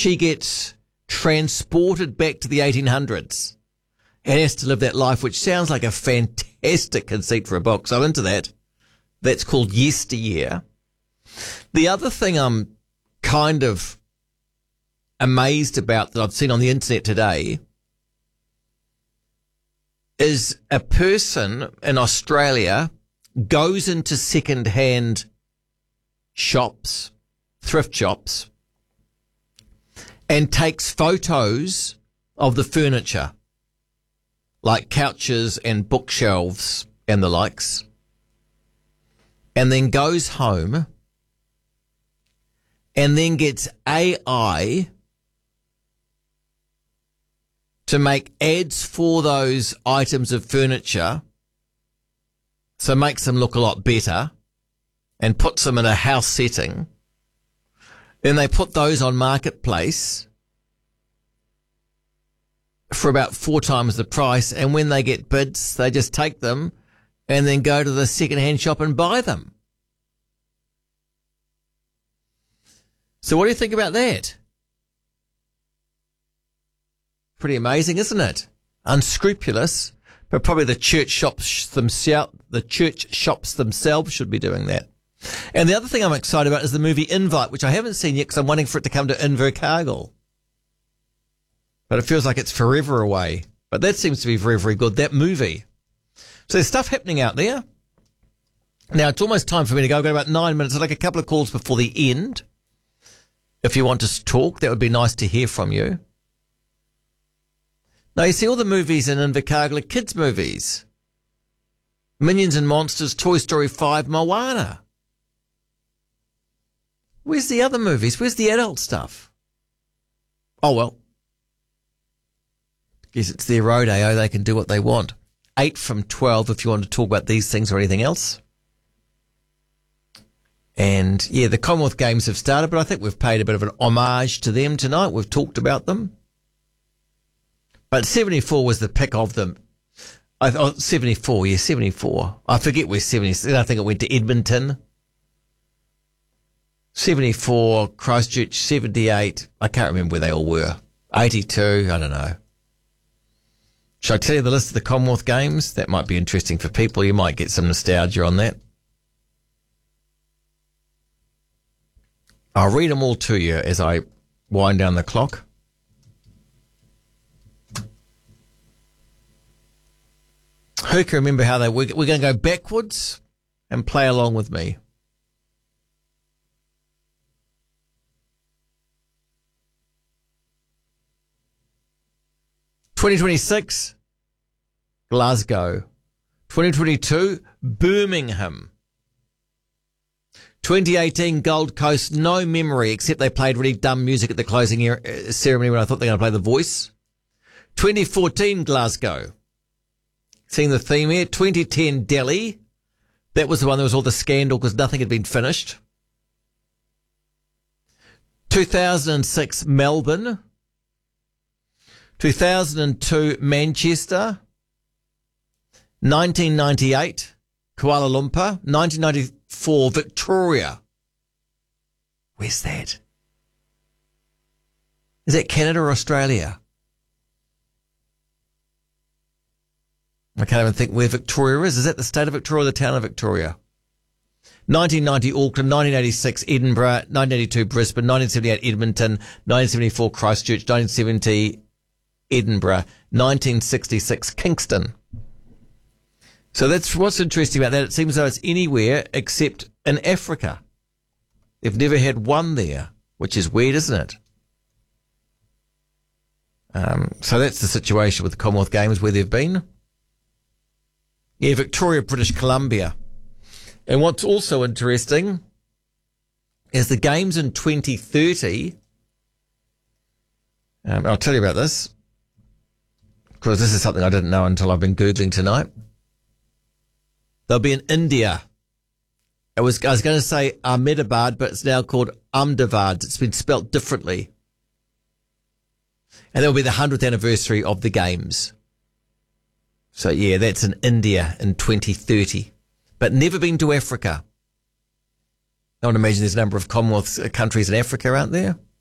she gets transported back to the 1800s and has to live that life, which sounds like a fantastic conceit for a book. So I'm into that. That's called Yesteryear. The other thing I'm kind of amazed about that I've seen on the internet today is a person in Australia goes into second-hand shops, thrift shops, and takes photos of the furniture, like couches and bookshelves and the likes, and then goes home and then gets AI to make ads for those items of furniture, so makes them look a lot better and puts them in a house setting. Then they put those on Marketplace for about 4 times the price, and when they get bids, they just take them and then go to the second-hand shop and buy them. So what do you think about that? Pretty amazing, isn't it? Unscrupulous, but probably the church shops themselves should be doing that. And the other thing I'm excited about is the movie Invite, which I haven't seen yet because I'm waiting for it to come to Invercargill. But it feels like it's forever away. But that seems to be very, very good, that movie. So there's stuff happening out there. Now, it's almost time for me to go. I've got about 9 minutes. I'd like a couple of calls before the end. If you want to talk, that would be nice to hear from you. Now, you see all the movies in Invercargill are kids' movies. Minions and Monsters, Toy Story 5, Moana. Where's the other movies? Where's the adult stuff? Oh, well. Guess it's their rodeo. They can do what they want. 8 from 12 if you want to talk about these things or anything else. And, yeah, the Commonwealth Games have started, but I think we've paid a bit of an homage to them tonight. We've talked about them. But 74 was the pick of them. 74, yeah, 74. I forget where 70, I think it went to Edmonton. 74, Christchurch, 78. I can't remember where they all were. 82, I don't know. Shall I tell you the list of the Commonwealth Games? That might be interesting for people. You might get some nostalgia on that. I'll read them all to you as I wind down the clock. Who can remember how we're going to go backwards and play along with me. 2026, Glasgow. 2022, Birmingham. 2018, Gold Coast, no memory, except they played really dumb music at the closing ceremony when I thought they were going to play The Voice. 2014, Glasgow. Seeing the theme here. 2010, Delhi. That was the one that was all the scandal because nothing had been finished. 2006, Melbourne. 2002, Manchester. 1998, Kuala Lumpur. 1994, Victoria. Where's that? Is that Canada or Australia? I can't even think where Victoria is. Is that the state of Victoria or the town of Victoria? 1990, Auckland. 1986, Edinburgh. 1982, Brisbane. 1978, Edmonton. 1974, Christchurch. 1970, Edinburgh. 1966, Kingston. So that's what's interesting about that. It seems though it's anywhere except in Africa. They've never had one there, which is weird, isn't it? So that's the situation with the Commonwealth Games where they've been. Yeah, Victoria, British Columbia. And what's also interesting is the games in 2030. I'll tell you about this because this is something I didn't know until I've been Googling tonight. They'll be in India. I was going to say Ahmedabad, but it's now called Ahmedabad. It's been spelt differently. And that'll be the 100th anniversary of the games. So, yeah, that's in India in 2030. But never been to Africa. I would imagine there's a number of Commonwealth countries in Africa, aren't there?